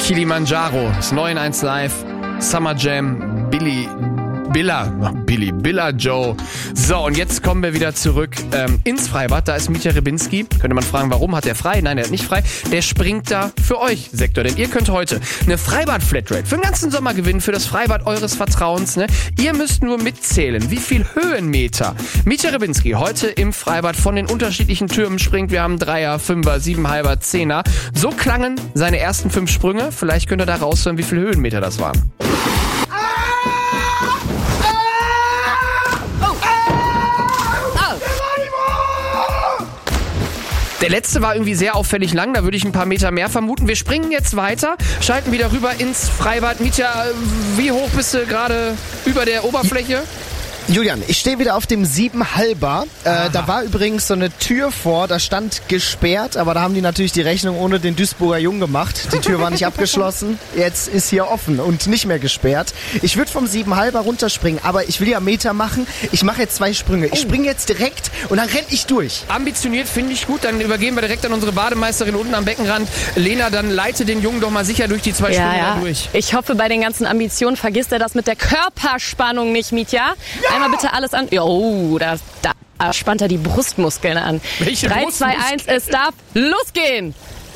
Kilimanjaro, das 9-1 Live, Summer Jam, Billa Joe. So, und jetzt kommen wir wieder zurück ins Freibad. Da ist Mitja Rebinski. Könnte man fragen, warum? Hat er frei? Nein, er hat nicht frei. Der springt da für euch, Sektor. Denn ihr könnt heute eine Freibad-Flatrate für den ganzen Sommer gewinnen, für das Freibad eures Vertrauens. Ne? Ihr müsst nur mitzählen, wie viel Höhenmeter Mitja Rebinski heute im Freibad von den unterschiedlichen Türmen springt. Wir haben 3er, 5er, 7,5er, 10er. So klangen seine ersten 5 Sprünge. Vielleicht könnt ihr da raushören, wie viel Höhenmeter das waren. Der letzte war irgendwie sehr auffällig lang, da würde ich ein paar Meter mehr vermuten. Wir springen jetzt weiter, schalten wieder rüber ins Freibad. Mitja, wie hoch bist du gerade über der Oberfläche? Julian, ich stehe wieder auf dem 7,5er. Da war übrigens so eine Tür vor, da stand gesperrt, aber da haben die natürlich die Rechnung ohne den Duisburger Jungen gemacht. Die Tür war nicht abgeschlossen, jetzt ist hier offen und nicht mehr gesperrt. Ich würde vom 7,5er runterspringen, aber ich will ja Meter machen. Ich mache jetzt 2 Sprünge. Ich springe jetzt direkt und dann renne ich durch. Ambitioniert, finde ich gut. Dann übergeben wir direkt an unsere Bademeisterin unten am Beckenrand. Lena, dann leite den Jungen doch mal sicher durch die 2 Sprünge da durch. Ich hoffe, bei den ganzen Ambitionen vergisst er das mit der Körperspannung nicht, Mitja. Ja! Einmal bitte alles an. Oh, da spannt er die Brustmuskeln an. Welche 3, 2, 1, es darf losgehen.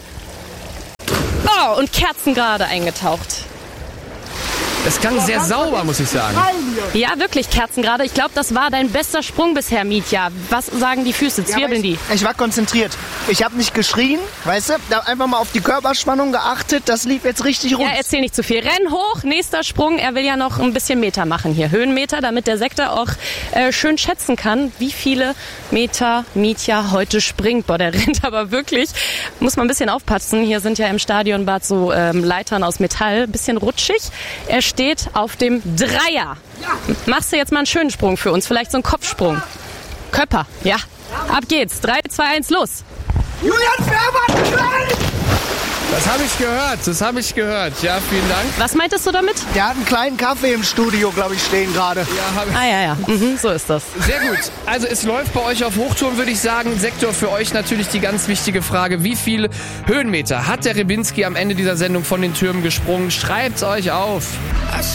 Oh, und kerzengerade eingetaucht. Das klang sehr sauber, muss ich sagen. Ja, wirklich kerzengerade. Ich glaube, das war dein bester Sprung bisher, Mitja. Was sagen die Füße? Zwirbeln die? Ich war konzentriert. Ich habe nicht geschrien, weißt du? Da einfach mal auf die Körperspannung geachtet. Das lief jetzt richtig rund. Ja, erzähl nicht zu viel. Renn hoch, nächster Sprung. Er will ja noch ein bisschen Meter machen hier. Höhenmeter, damit der Sektor auch schön schätzen kann, wie viele Meter Mitja heute springt. Boah, der rennt aber wirklich. Muss man ein bisschen aufpassen. Hier sind ja im Stadionbad so Leitern aus Metall. Bisschen rutschig. Er steht auf dem 3er. Machst du jetzt mal einen schönen Sprung für uns? Vielleicht so einen Kopfsprung. Köpper, ja. Ab geht's. 3, 2, 1, los. Julian Fährmann, klein! Das habe ich gehört. Ja, vielen Dank. Was meintest du damit? Der hat einen kleinen Kaffee im Studio, glaube ich, stehen gerade. Ja. So ist das. Sehr gut. Also es läuft bei euch auf Hochtouren, würde ich sagen. Sektor, für euch natürlich die ganz wichtige Frage. Wie viel Höhenmeter hat der Rebinski am Ende dieser Sendung von den Türmen gesprungen? Schreibt's euch auf.